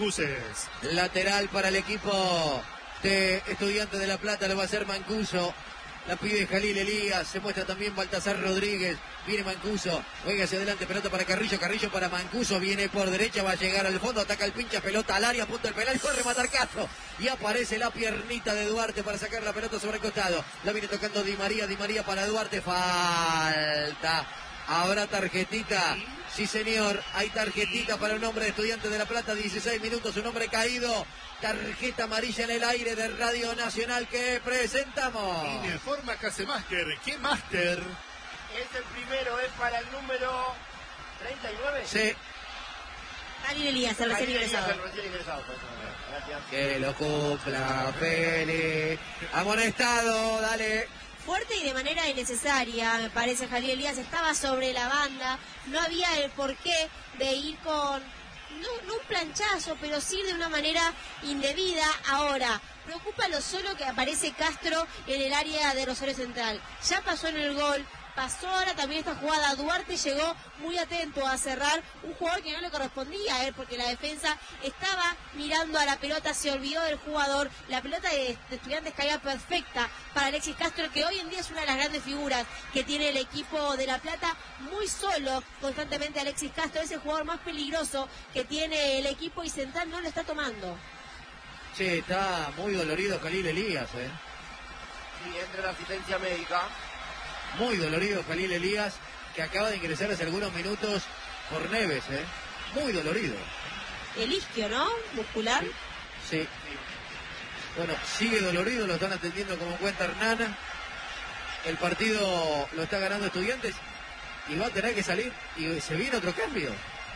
Buses. Lateral para el equipo de Estudiantes de La Plata, lo va a hacer Mancuso. La pide Jalil Elías, se muestra también Baltasar Rodríguez, viene Mancuso, juega hacia adelante, pelota para Carrillo, Carrillo para Mancuso, viene por derecha, va a llegar al fondo, ataca el pincha, pelota al área, punto el penal, corre matar Castro, y aparece la piernita de Duarte para sacar la pelota sobre el costado, la viene tocando Di María para Duarte, falta, habrá tarjetita, sí señor, hay tarjetita para un hombre de Estudiantes de La Plata, 16 minutos, un hombre caído. Tarjeta amarilla en el aire de Radio Nacional que presentamos. Y de forma Casemaster. ¿Qué Master? Es el primero, es para el número 39. Sí. Jalil Elías, el recién ingresado. Gracias. Que lo cumpla, Pérez. Amonestado, dale. Fuerte y de manera innecesaria, me parece, Jalil Elías. Estaba sobre la banda, no había el porqué de ir con... No un planchazo, pero sí de una manera indebida. Ahora, preocupa lo solo que aparece Castro en el área de Rosario Central. Ya pasó en el gol, pasó ahora también esta jugada. Duarte llegó muy atento a cerrar un jugador que no le correspondía a él, porque la defensa estaba mirando a la pelota, se olvidó del jugador. La pelota de Estudiantes caía perfecta para Alexis Castro, que hoy en día es una de las grandes figuras que tiene el equipo de La Plata. Muy solo, constantemente Alexis Castro, es el jugador más peligroso que tiene el equipo, y Central no lo está tomando. Che, está muy dolorido Jalil Elías, Sí, entra la asistencia médica. Muy dolorido Jalil Elías, que acaba de ingresar hace algunos minutos por Neves, muy dolorido. El isquio, ¿no? Muscular. Sí. Bueno, sigue dolorido, lo están atendiendo como cuenta Hernán. El partido lo está ganando Estudiantes y va a tener que salir y se viene otro cambio.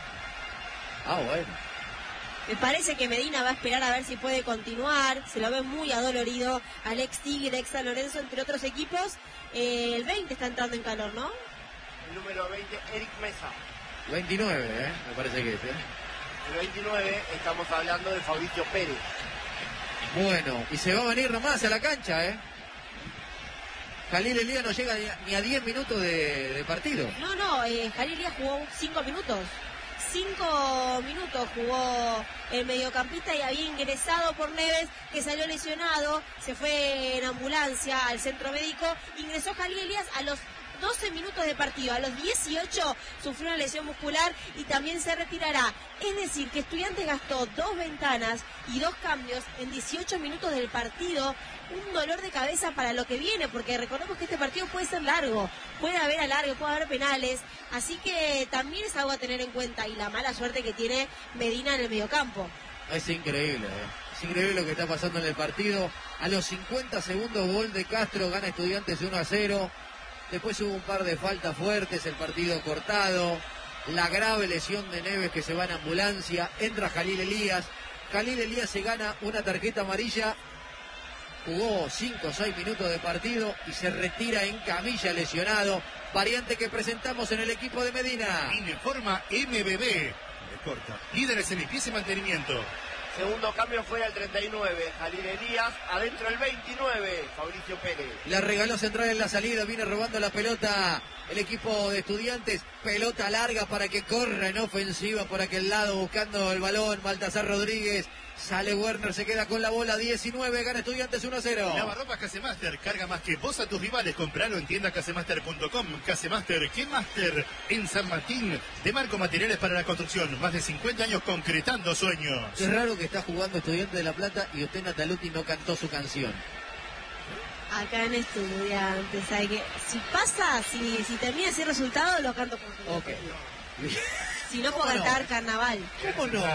Ah, bueno. Me parece que Medina va a esperar a ver si puede continuar. Se lo ve muy adolorido Alex Tigre, ex San Lorenzo, entre otros equipos. El 20 está entrando en calor, ¿no? El número 20, Eric Mesa. 29, me parece que es, El 29, estamos hablando de Fabricio Pérez. Bueno, y se va a venir nomás a la cancha, Jalil Elías no llega ni a 10 minutos de partido. No, Jalil Elías jugó 5 minutos. 5 minutos jugó el mediocampista y había ingresado por Neves, que salió lesionado, se fue en ambulancia al centro médico. Ingresó Jalil Elías a los 12 minutos de partido, a los 18 sufrió una lesión muscular y también se retirará. Es decir, que Estudiantes gastó 2 ventanas y 2 cambios en 18 minutos del partido. Un dolor de cabeza para lo que viene, porque recordemos que este partido puede ser largo, puede haber alargue, puede haber penales, así que también es algo a tener en cuenta, y la mala suerte que tiene Medina en el mediocampo. Es increíble, es increíble lo que está pasando en el partido. A los 50 segundos, gol de Castro, gana Estudiantes 1-0. Después hubo un par de faltas fuertes, el partido cortado, la grave lesión de Neves que se va en ambulancia, entra Jalil Elías se gana una tarjeta amarilla, jugó 5 o 6 minutos de partido y se retira en camilla lesionado, variante que presentamos en el equipo de Medina. Y de forma MBB, de corta, líderes en limpieza y mantenimiento. Segundo cambio fuera el 39, Jalil Elías. Adentro el 29, Fabricio Pérez. La regaló Central en la salida, viene robando la pelota el equipo de Estudiantes. Pelota larga para que corra en ofensiva por aquel lado, buscando el balón. Baltasar Rodríguez. Sale Werner, se queda con la bola, 19, gana Estudiantes 1-0. Lavarropas Casemaster, carga más que vos a tus rivales. Compralo en tiendacasemaster.com. Casemaster, ¿qué Master? En San Martín, de Marco Materiales para la Construcción. Más de 50 años concretando sueños. Es raro que está jugando Estudiantes de La Plata y usted, Nataluti, no cantó su canción. Acá en Estudiantes, ¿sabe qué? Si pasa, si termina ese resultado, lo canto por Ok. Si no, puedo cantar Carnaval. ¿Cómo no?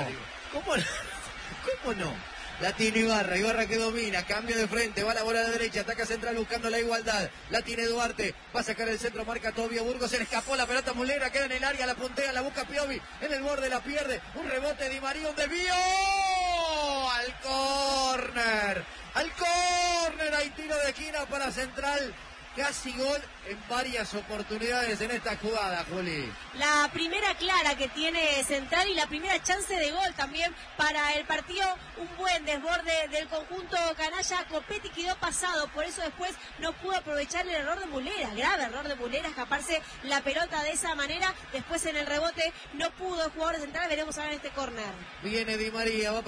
¿Cómo no? La tiene Ibarra que domina, cambio de frente, va la bola a la derecha, ataca Central buscando la igualdad, la tiene Duarte, va a sacar el centro, marca Tobio Burgos, se le escapó la pelota Mulera, queda en el área, la puntea, la busca Piovi, en el borde la pierde, un rebote Di María, un desvío, al córner, hay tiro de esquina para Central. Casi gol en varias oportunidades en esta jugada, Juli. La primera clara que tiene Central y la primera chance de gol también para el partido. Un buen desborde del conjunto canalla. Copetti quedó pasado, por eso después no pudo aprovechar el error de Mulera. Grave error de Mulera, escaparse la pelota de esa manera. Después en el rebote no pudo el jugador de Central. Veremos ahora en este córner. Viene Di María, va